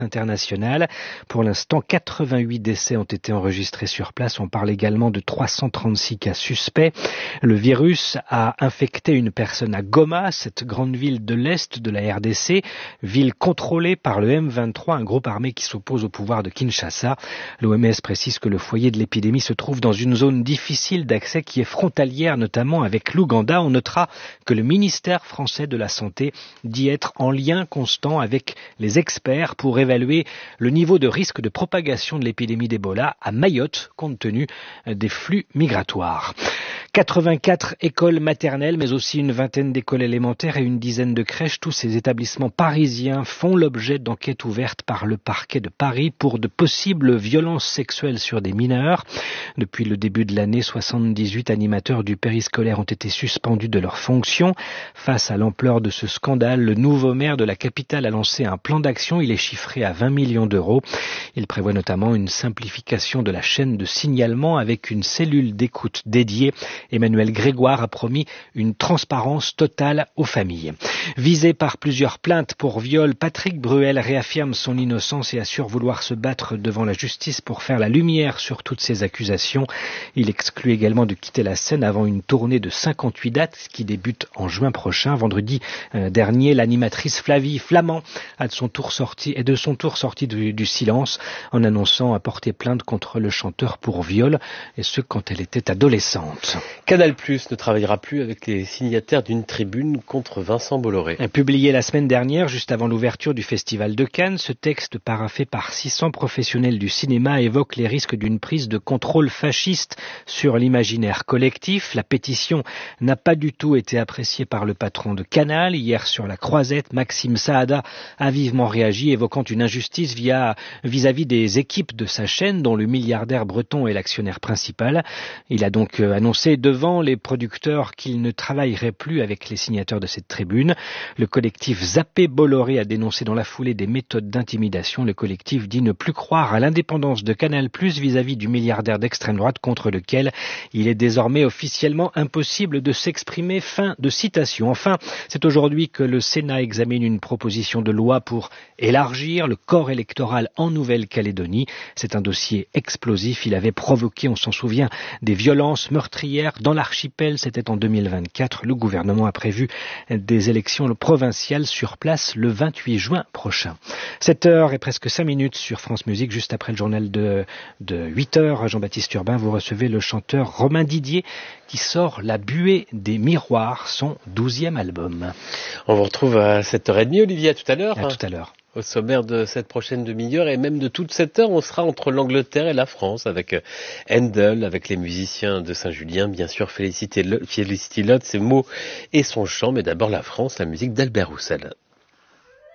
internationale. Pour l'instant, 88 décès ont été enregistrés sur place. On parle également de 336 cas suspects. Le virus a infecté une personne à Goma, cette grande ville de l'Est de la RDC, ville contrôlée par le M23, un groupe armé qui s'oppose au pouvoir de Kinshasa. L'OMS précise que le foyer de l'épidémie se trouve dans une zone difficile d'accès qui est frontalière notamment avec l'Ouganda. On notera que le ministère français de la Santé dit être en lien constant avec les experts pour évaluer le niveau de risque de propagation de l'épidémie d'Ebola à Mayotte, compte tenu des flux migratoires. 84 écoles maternelles, mais aussi une vingtaine d'écoles élémentaires et une dizaine de crèches. Tous ces établissements parisiens font l'objet d'enquêtes ouvertes par le parquet de Paris pour de possibles violences sexuelles sur des mineurs. Depuis le début de l'année, 78 animateurs du périscolaire ont été suspendus de leurs fonctions. Face à l'ampleur de ce scandale, le nouveau maire de la capitale a lancé un plan d'action. Il est chiffré à 20 millions d'euros. Il prévoit notamment une simplification de la chaîne de signalement avec une cellule d'écoute dédiée. Emmanuel Grégoire a promis une transparence totale aux familles. Visé par plusieurs plaintes pour viol, Patrick Bruel réaffirme son innocence et assure vouloir se battre devant la justice pour faire la lumière sur toutes ces accusations. Il exclut également de quitter la scène avant une tournée de 58 dates qui débute en juin prochain. Vendredi dernier, l'animatrice Flavie Flament est de son tour sortie du silence en annonçant porter plainte contre le chanteur pour viol, et ce quand elle était adolescente. Canal+ ne travaillera plus avec les signataires d'une tribune contre Vincent Bolloré. Publié la semaine dernière, juste avant l'ouverture du Festival de Cannes, ce texte paraphé par 600 professionnels du cinéma évoque les risques d'une prise de contrôle fasciste sur l'imaginaire collectif. La pétition n'a pas du tout été appréciée par le patron de Canal. Hier sur la Croisette, Maxime Saada a vivement réagi, évoquant une injustice vis-à-vis des équipes de sa chaîne, dont le milliardaire breton est l'actionnaire principal. Il a donc annoncé devant les producteurs qu'il ne travaillerait plus avec les signataires de cette tribune. Le collectif Zappé Bolloré a dénoncé dans la foulée des méthodes d'intimidation. Le collectif dit ne plus croire à l'indépendance de Canal+ vis-à-vis du milliardaire d'extrême droite contre lequel il est désormais officiellement impossible de s'exprimer. Fin de citation. Enfin, c'est aujourd'hui que le Sénat examine une proposition de loi pour élargir le corps électoral en Nouvelle-Calédonie. C'est un dossier explosif. Il avait provoqué, on s'en souvient, des violences meurtrières dans l'archipel. C'était en 2024. Le gouvernement a prévu des élections provinciales sur place le 28 juin prochain. 7h et presque 5 minutes sur France Musique. Juste après le journal de 8h, Jean-Baptiste Urbain, vous recevez le chanteur Romain Didier qui sort La Buée des Miroirs, son 12e album. On vous retrouve à 7h30, Olivier, à tout à l'heure. À tout à l'heure. Au sommaire de cette prochaine demi-heure et même de toute cette heure, on sera entre l'Angleterre et la France avec Handel, avec les musiciens de Saint-Julien, bien sûr Felicity Lott, ses mots et son chant, mais d'abord la France, la musique d'Albert Roussel.